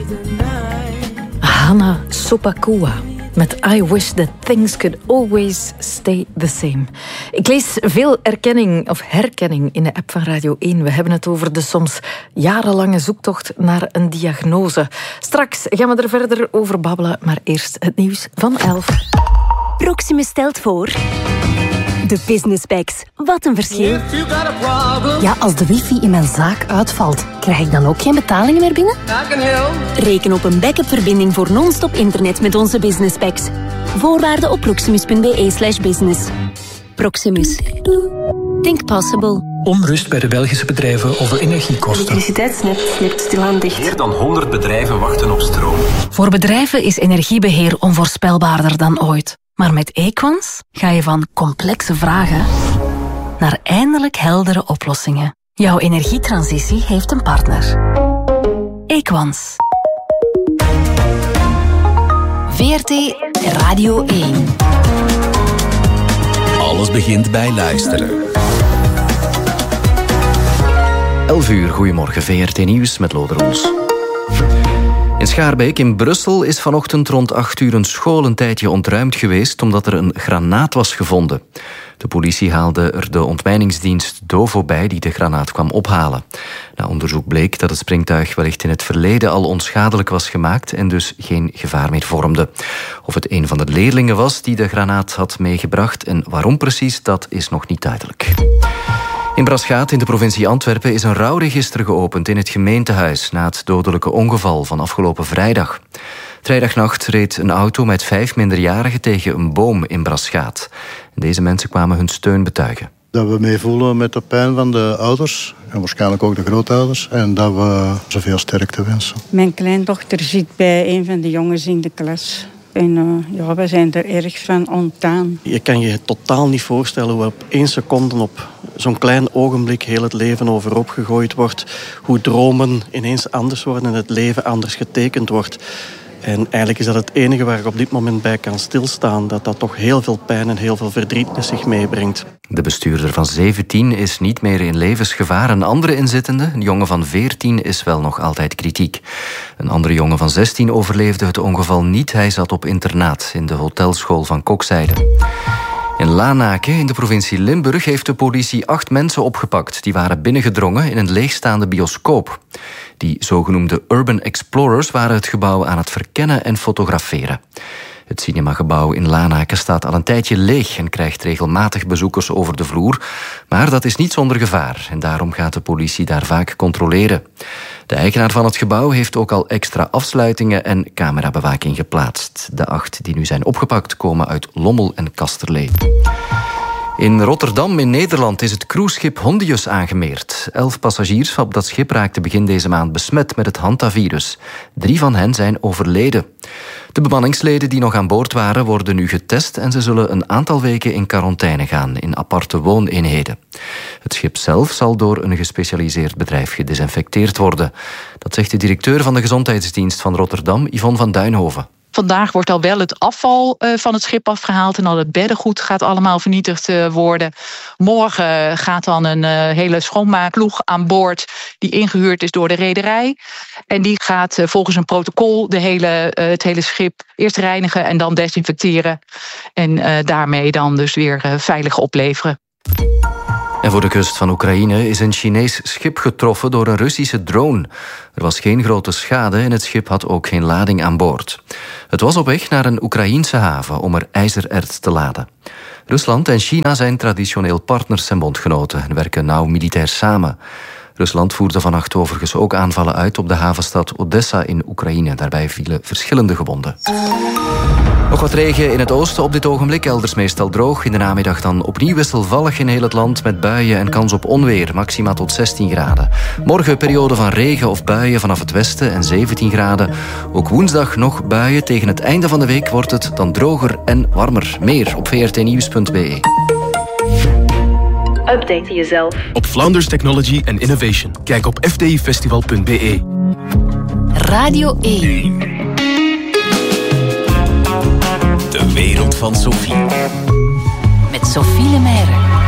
Hanna Sopakua met I Wish That Things Could Always Stay The Same. Ik lees veel herkenning in de app van Radio 1. We hebben het over de soms jarenlange zoektocht naar een diagnose. Straks gaan we er verder over babbelen, maar eerst het nieuws van 11. Proximus stelt voor... De Business Packs. Wat een verschil. Ja, als de wifi in mijn zaak uitvalt, krijg ik dan ook geen betalingen meer binnen? Reken op een backup-verbinding voor non-stop internet met onze Business Packs. Voorwaarden op proximus.be/business. Proximus. Think possible. Onrust bij de Belgische bedrijven over energiekosten. Het elektriciteitsnet slipt stilaan dicht. Meer dan 100 bedrijven wachten op stroom. Voor bedrijven is energiebeheer onvoorspelbaarder dan ooit. Maar met Equans ga je van complexe vragen naar eindelijk heldere oplossingen. Jouw energietransitie heeft een partner. Equans. VRT Radio 1. Alles begint bij luisteren. 11 uur, goedemorgen, VRT Nieuws met Lode Roels. In Schaarbeek in Brussel is vanochtend rond 8 uur een school een tijdje ontruimd geweest omdat er een granaat was gevonden. De politie haalde er de ontmijningsdienst Dovo bij die de granaat kwam ophalen. Na onderzoek bleek dat het springtuig wellicht in het verleden al onschadelijk was gemaakt en dus geen gevaar meer vormde. Of het een van de leerlingen was die de granaat had meegebracht en waarom precies, dat is nog niet duidelijk. In Braschaat in de provincie Antwerpen is een rouwregister geopend in het gemeentehuis na het dodelijke ongeval van afgelopen vrijdag. Vrijdagnacht reed een auto met 5 minderjarigen tegen een boom in Braschaat. Deze mensen kwamen hun steun betuigen. Dat we meevoelen met de pijn van de ouders en waarschijnlijk ook de grootouders en dat we zoveel sterkte wensen. Mijn kleindochter zit bij een van de jongens in de klas. En we zijn er erg van ontdaan. Je kan je totaal niet voorstellen hoe op 1 seconde op zo'n klein ogenblik heel het leven overhoop gegooid wordt. Hoe dromen ineens anders worden en het leven anders getekend wordt. En eigenlijk is dat het enige waar ik op dit moment bij kan stilstaan. Dat toch heel veel pijn en heel veel verdriet met zich meebrengt. De bestuurder van 17 is niet meer in levensgevaar. Een andere inzittende, een jongen van 14, is wel nog altijd kritiek. Een andere jongen van 16 overleefde het ongeval niet. Hij zat op internaat in de hotelschool van Kokzijde. In Lanaken, in de provincie Limburg, heeft de politie 8 mensen opgepakt. Die waren binnengedrongen in een leegstaande bioscoop. Die zogenoemde Urban Explorers waren het gebouw aan het verkennen en fotograferen. Het cinemagebouw in Lanaken staat al een tijdje leeg en krijgt regelmatig bezoekers over de vloer. Maar dat is niet zonder gevaar en daarom gaat de politie daar vaak controleren. De eigenaar van het gebouw heeft ook al extra afsluitingen en camerabewaking geplaatst. De 8 die nu zijn opgepakt komen uit Lommel en Kasterlee. In Rotterdam in Nederland is het cruiseschip Hondius aangemeerd. 11 passagiers op dat schip raakten begin deze maand besmet met het hantavirus. 3 van hen zijn overleden. De bemanningsleden die nog aan boord waren worden nu getest en ze zullen een aantal weken in quarantaine gaan in aparte wooneenheden. Het schip zelf zal door een gespecialiseerd bedrijf gedesinfecteerd worden. Dat zegt de directeur van de Gezondheidsdienst van Rotterdam, Yvonne van Duinhoven. Vandaag wordt al wel het afval van het schip afgehaald en al het beddengoed gaat allemaal vernietigd worden. Morgen gaat dan een hele schoonmaakploeg aan boord die ingehuurd is door de rederij. En die gaat volgens een protocol het hele schip eerst reinigen en dan desinfecteren. En daarmee dan dus weer veilig opleveren. En voor de kust van Oekraïne is een Chinees schip getroffen door een Russische drone. Er was geen grote schade en het schip had ook geen lading aan boord. Het was op weg naar een Oekraïense haven om er ijzererts te laden. Rusland en China zijn traditioneel partners en bondgenoten en werken nauw militair samen. Rusland voerde vannacht overigens ook aanvallen uit op de havenstad Odessa in Oekraïne. Daarbij vielen verschillende gewonden. Nog wat regen in het oosten op dit ogenblik, elders meestal droog. In de namiddag dan opnieuw wisselvallig in heel het land met buien en kans op onweer, maxima tot 16 graden. Morgen periode van regen of buien vanaf het westen en 17 graden. Ook woensdag nog buien. Tegen het einde van de week wordt het dan droger en warmer. Meer op vrtnieuws.be. Update jezelf op Flounders Technology and Innovation. Kijk op fdifestival.be. Radio 1. De wereld van Sophie. Met Sophie Lemaire.